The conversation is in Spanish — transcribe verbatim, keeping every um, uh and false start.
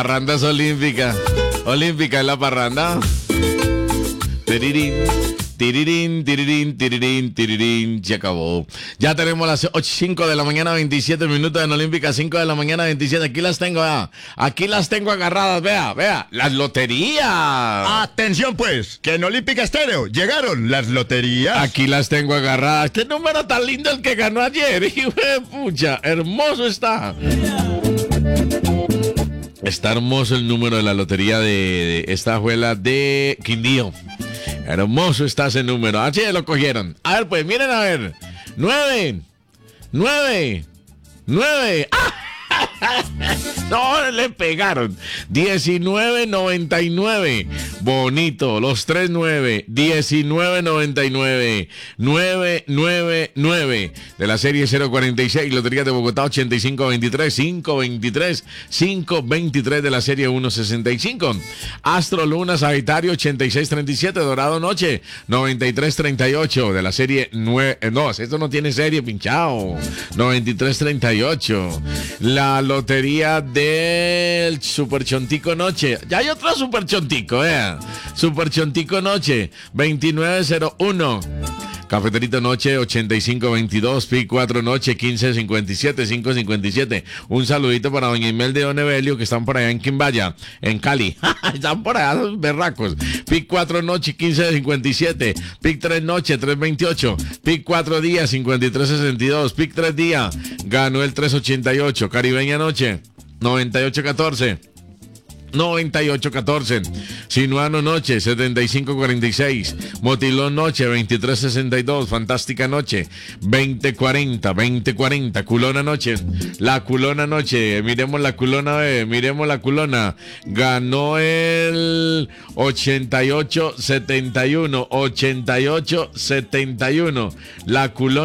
Parranda es olímpica. Olímpica es la parranda. Tirirín, tirirín, tirirín, tirirín, tirirín. Se acabó. Ya tenemos las ocho, cinco de la mañana, veintisiete minutos en Olímpica, cinco de la mañana, veintisiete. Aquí las tengo, vea. Aquí las tengo agarradas, vea, vea. Las loterías. Atención pues, que en Olímpica Estéreo llegaron las loterías. Aquí las tengo agarradas. Qué número tan lindo el que ganó ayer. Hijo de pucha, hermoso está. Está hermoso el número de la lotería de, de esta abuela de Quindío. Hermoso está ese número. Así lo cogieron. A ver, pues, miren a ver. Nueve. Nueve. Nueve. ¡Ah! No, le pegaron. diecinueve noventa y nueve. Bonito. Los tres nueve. diecinueve noventa y nueve. nueve nueve nueve. De la serie cero cuarenta y seis. Lotería de Bogotá ochenta y cinco veintitrés. cinco veintitrés. cinco veintitrés de la serie ciento sesenta y cinco. Astro Luna Sagitario ochenta y seis treinta y siete. Dorado Noche noventa y tres treinta y ocho. De la serie nueve. No, esto no tiene serie, pinchado. noventa y tres treinta y ocho. La lotería del Super Chontico Noche. Ya hay otro Super Chontico, eh. Super Chontico Noche veintinueve cero uno. Cafeterito Noche ochenta y cinco veintidós. P cuatro Noche quince cincuenta y siete, cinco cincuenta y siete. Un saludito para doña Imelda de Don Evelio, que están por allá en Quimbaya, en Cali. Están por allá los berracos. P cuatro Noche quince cincuenta y siete. P tres Noche tres veintiocho. P cuatro Día cincuenta y tres sesenta y dos. P tres Día ganó el tres ochenta y ocho. Caribeña Noche noventa y ocho catorce. noventa y ocho catorce. Sinuano Noche setenta y cinco cuarenta y seis. Motilón Noche veintitrés sesenta y dos. Fantástica Noche veinte cuarenta. veinte cuarenta. Culona Noche. La Culona Noche. Miremos la Culona. Eh, miremos la Culona. Ganó el ochenta y ocho setenta y uno. ochenta y ocho setenta y uno. La Culona.